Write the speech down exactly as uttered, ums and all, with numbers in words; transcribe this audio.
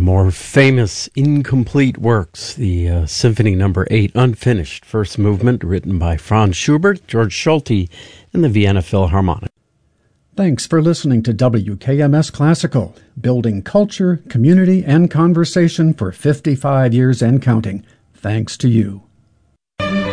more famous incomplete works, the uh, Symphony Number eight, Unfinished, first movement, written by Franz Schubert, George Solti, and the Vienna Philharmonic. Thanks for listening to W K M S Classical, building culture, community, and conversation for fifty-five years and counting. Thanks to you.